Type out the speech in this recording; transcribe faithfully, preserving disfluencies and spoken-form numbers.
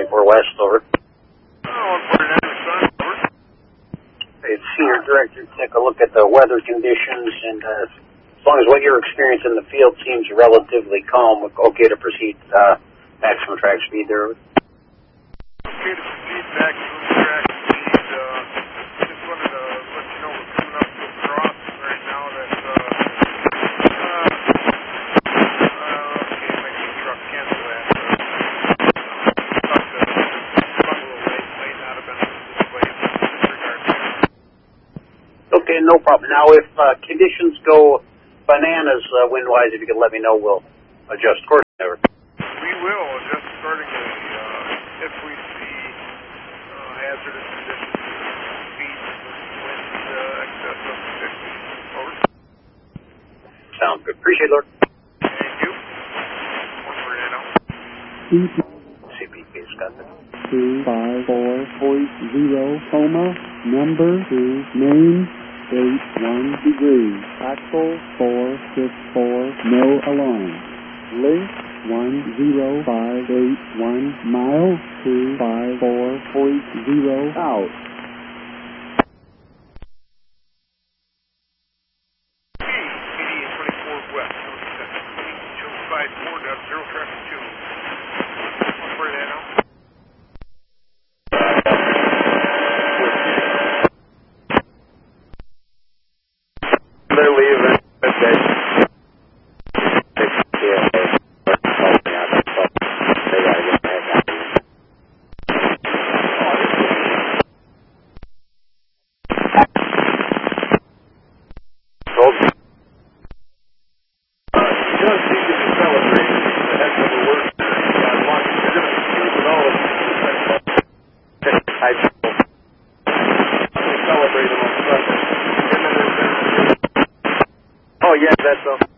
four West, over. Oh, one forty-nine, son, over. It's Senior Director, take a look at the weather conditions, and uh, as long as what you're experiencing in the field seems relatively calm, we're okay to proceed uh, maximum track speed there. Okay to proceed maximum track speed. Uh, just wanted to let you know we're coming up to a crossing right now that, uh, uh, uh, okay, make the truck cancel that. Uh, thought that it was a little late, may not have been this way in regard to. Okay, no problem. Now, if uh, conditions go bananas uh, wind-wise, if you could let me know, we'll adjust course. Never. We will adjust accordingly uh, if we see uh, hazardous conditions, speeds, winds uh, excess of fifty. Over. Sounds good. Appreciate it, Lord. Thank you. One for now. C P K's got that. two five four point zero, coma, number two, main, eight one degrees, axle four six four, no alarm, length one zero five eight one, mile two five four point zero, out. P D twenty-four West, two five four, zero traffic two. One for now. They're leaving. Okay. Yeah. They gotta get back out. Told you. Uh, he does seem to be celebrating the heck of a work there. Yeah, as long as you're going to proceed with all of this. I Celebrate him on Sunday. Oh, yeah, that's all.